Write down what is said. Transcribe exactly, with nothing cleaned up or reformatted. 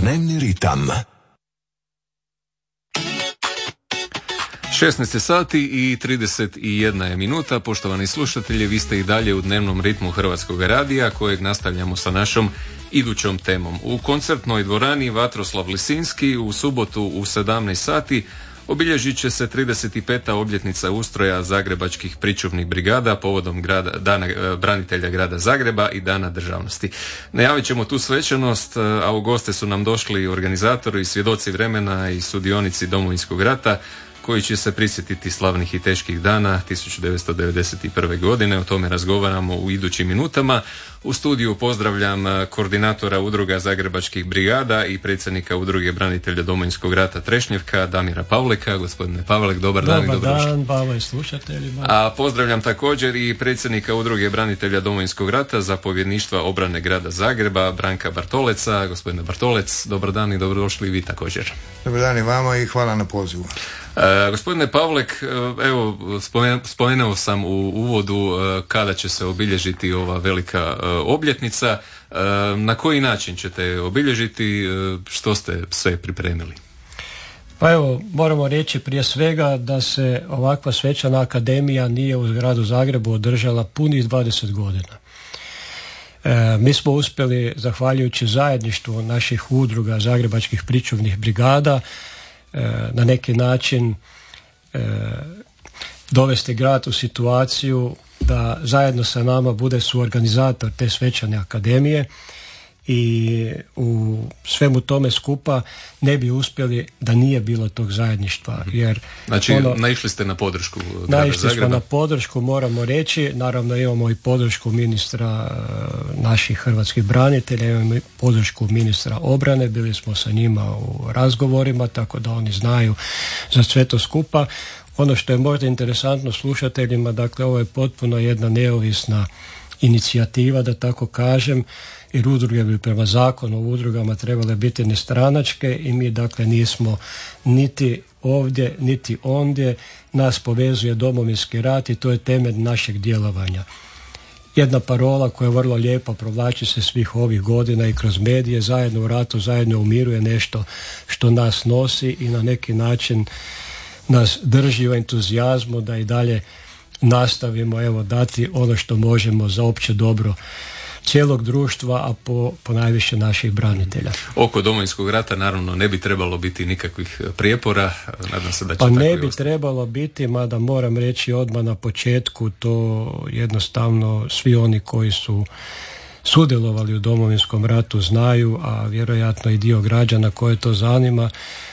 Dnevni ritam. šesnaest sati i trideset jedna je minuta. Poštovani slušatelji, vi ste i dalje u dnevnom ritmu Hrvatskog radija, kojeg nastavljamo sa našom idućom temom. U koncertnoj dvorani Vatroslav Lisinski u subotu u sedamnaest sati obilježit će se trideset peta obljetnica ustroja zagrebačkih pričuvnih brigada povodom grada, dana branitelja grada Zagreba i Dana državnosti. Najavit ćemo tu svečanost, a u goste su nam došli organizatori, svjedoci vremena i sudionici Domovinskog rata, koji će se prisjetiti slavnih i teških dana tisuću devetsto devedeset prve. godine. O tome razgovaramo u idućim minutama. U studiju pozdravljam koordinatora udruga Zagrebačkih brigada i predsjednika udruge branitelja Domovinskog rata Trešnjevka, Damira Pavleka. Gospodine Pavlek, dobar, dobar dan i dobrodošli. Dobar dan, bava i slušateljima. A pozdravljam također i predsjednika udruge branitelja Domovinskog rata, zapovjedništva obrane grada Zagreba, Branka Bartoleca. Gospodine Bartolec, dobar dan i dobrodošli i vi također. Dobar dan i vama i hvala na pozivu. E, gospodine Pavlek, evo spomenuo sam u uvodu kada će se obilježiti ova velika obljetnica. E, na koji način ćete obilježiti, što ste sve pripremili? Pa evo, moramo reći prije svega da se ovakva svečana akademija nije u gradu Zagrebu održala punih dvadeset godina. E, mi smo uspjeli, zahvaljujući zajedništvu naših udruga Zagrebačkih pričuvnih brigada, na neki način e, dovesti grad u situaciju da zajedno sa nama bude suorganizator te svečane akademije i u svemu tome skupa ne bi uspjeli da nije bilo tog zajedništva. Jer znači, ono, naišli ste na podršku grada naišli Zagreba? smo na podršku, moramo reći. Naravno imamo i podršku ministra naših hrvatskih branitelja, imamo i podršku ministra obrane, bili smo sa njima u razgovorima, tako da oni znaju za sve to skupa. Ono što je možda interesantno slušateljima, dakle ovo je potpuno jedna neovisna inicijativa, da tako kažem, jer udruge bi prema zakonu o udrugama trebale biti nestranačke i mi dakle nismo niti ovdje niti ondje, nas povezuje Domovinski rat i to je temelj našeg djelovanja. Jedna parola koja je vrlo lijepa, provlači se svih ovih godina i kroz medije, zajedno u ratu, zajedno u miru, je nešto što nas nosi i na neki način nas drži u entuzijazmu da i dalje nastavimo evo dati ono što možemo za opće dobro cijelog društva, a po, po najviše naših branitelja. Oko Domovinskog rata naravno ne bi trebalo biti nikakvih prijepora, nadam se da će pa tako ne i bi ostati. trebalo biti, mada moram reći odmah na početku, to jednostavno svi oni koji su sudjelovali u Domovinskom ratu znaju, a vjerojatno i dio građana koje to zanima,